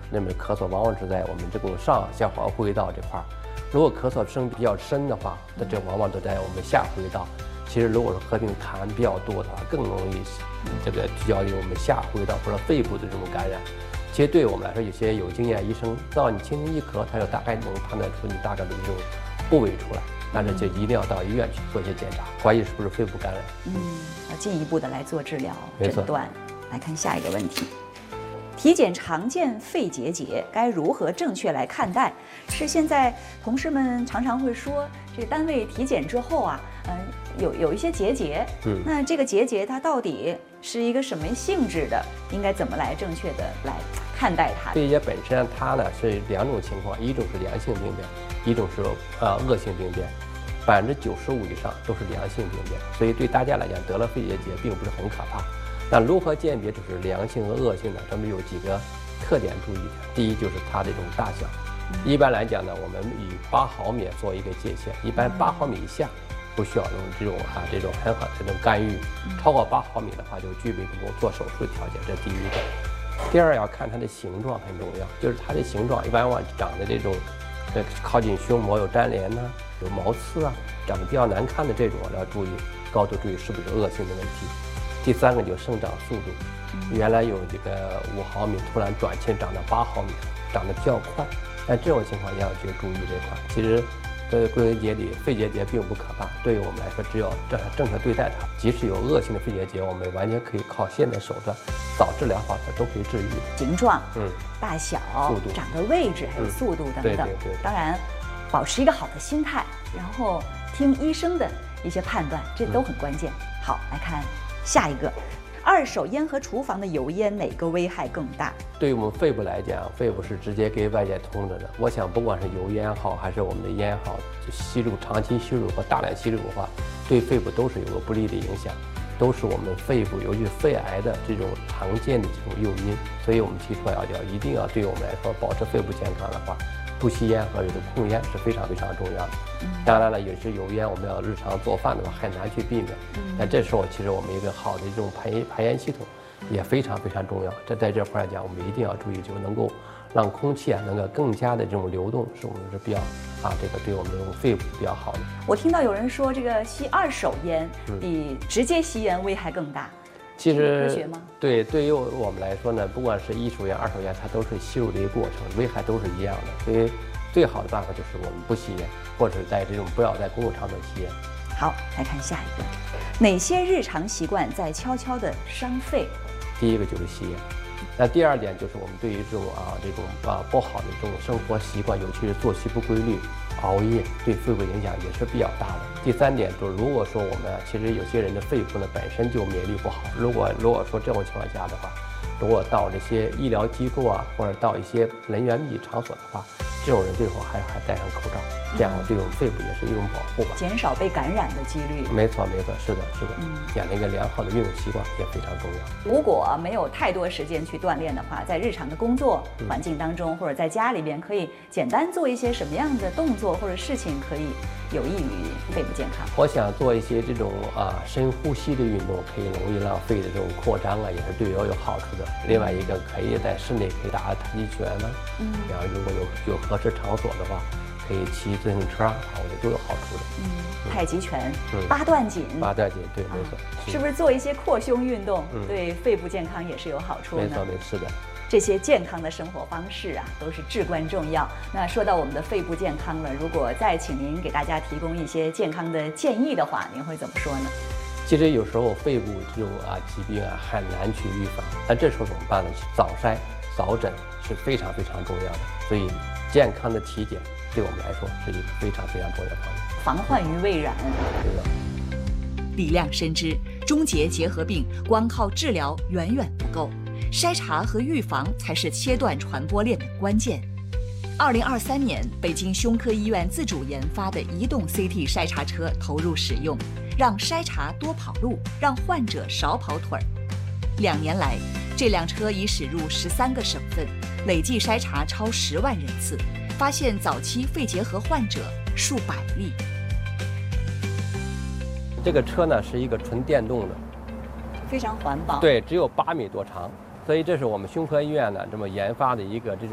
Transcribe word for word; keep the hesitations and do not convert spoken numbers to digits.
那么咳嗽往往是在我们这种上下环呼吸道这块儿。如果咳嗽声比较深的话，那这往往都在我们下呼吸道。其实如果是合并痰比较多的话，更容易这个聚焦于我们下呼吸道或者肺部的这种感染。其实对我们来说，有些有经验医生，到你轻轻一咳，他就大概能判断出你大概的这种部位出来。但是就一定要到医院去做一些检查，怀疑是不是肺部感染。 嗯，要进一步的来做治疗没错诊断。来看下一个问题。体检常见肺结节，该如何正确来看待？是现在同事们常常会说，这个单位体检之后啊，嗯、呃，有有一些结节，嗯，那这个结节它到底是一个什么性质的？应该怎么来正确的来看待它？ 肺结本身它呢是两种情况，一种是良性病变，一种是呃恶性病变，百分之九十五以上都是良性病变，所以对大家来讲得了肺结节并不是很可怕。那如何鉴别就是良性和恶性呢？咱们有几个特点注意的。第一就是它的这种大小，一般来讲呢，我们以八毫米做一个界限，一般八毫米以下不需要用这种啊这种很好的这种干预，超过八毫米的话就具备这种做手术的条件，这是第一个。第二要看它的形状很重要，就是它的形状一般往长的这种，呃靠近胸膜有粘连呢，有毛刺啊，长得比较难看的这种要注意，高度注意是不是恶性的问题。第三个就是生长速度，原来有这个五毫米，突然转轻长到八毫米，长得比较快。但这种情况也要去注意这块。其实，在归根结底，肺结节并不可怕，对于我们来说，只要正正确对待它，即使有恶性的肺结节，我们完全可以靠现代手段、早治疗法都可以治愈。 形状、嗯、大小、 速度、 长的位置还有速度等等。 嗯、对对对。 当然，保持一个好的心态，然后听医生的一些判断，这都很关键。嗯、好，来看。下一个，二手烟和厨房的油烟哪个危害更大？ 对于我们肺部来讲，肺部是直接给外界通着的。我想，不管是油烟好还是我们的烟好，吸入长期吸入和大量吸入的话，对肺部都是有个不利的影响，都是我们肺部，尤其是肺癌的这种常见的这种诱因。所以我们提出来要要一定要对我们来说，保持肺部健康的话，不吸烟和这种控烟是非常非常重要的。当然了，有些油烟我们要日常做饭的话很难去避免。但这时候其实我们一个好的这种排排烟系统也非常非常重要。这在这块来讲，我们一定要注意，就能够让空气啊能够更加的这种流动，是我们是比较啊这个对我们这种肺部比较好的。 我听到有人说，这个吸二手烟比直接吸烟危害更大。 其实科学吗？ 对，对于我们来说呢，不管是一手烟、二手烟，它都是吸入的一个过程，危害都是一样的。所以最好的办法就是我们不吸烟，或者在这种不要在公共场所吸烟。 好，来看下一个，哪些日常习惯在悄悄地伤肺？ 第一个就是吸烟，那第二点就是我们对于这种啊这种啊不好的这种生活习惯，尤其是作息不规律、熬夜，对肺部影响也是比较大的。第三点就是，如果说我们其实有些人的肺部呢本身就免疫力不好，如果如果说这种情况下的话，如果到这些医疗机构啊，或者到一些人员密集场所的话，这种人最好还还戴上口罩，这样对我们肺部也是一种保护吧， 减少被感染的几率。 没错没错，是的是的，嗯，养成一个良好的运动习惯也非常重要。 如果没有太多时间去锻炼的话，在日常的工作环境当中，嗯、或者在家里边，可以简单做一些什么样的动作或者事情，可以有益于肺部健康？ 我想做一些这种啊深呼吸的运动，可以容易让肺的这种扩张啊，也是对我有好处的。另外一个可以在室内可以打太极拳呢，嗯，然后如果有有合适场所的话，可以骑自行车啊，我觉得都有好处的。 嗯，太极拳、嗯、八段锦， 八段锦，对，没错。 啊、是不是做一些扩胸运动，嗯、对肺部健康也是有好处的？ 没错，没错，是的。 这些健康的生活方式啊，都是至关重要。那说到我们的肺部健康了，如果再请您给大家提供一些健康的建议的话，您会怎么说呢？ 其实有时候肺部这种啊疾病啊很难去预防，但这时候怎么办呢？早筛早诊是非常非常重要的。所以健康的体检对我们来说是一个非常非常重要的方面。 防患于未然。 对的。 李亮深知，终结结核病光靠治疗远远不够，筛查和预防才是切断传播链的关键。二零二三年，北京胸科医院自主研发的移动 C T 筛查车投入使用，让筛查多跑路，让患者少跑腿儿。两年来，这辆车已驶入十三个省份，累计筛查超十万人次，发现早期肺结核患者数百例。 这个车呢是一个纯电动的， 非常环保。 对，只有八米多长，所以这是我们胸科医院呢这么研发的一个这种。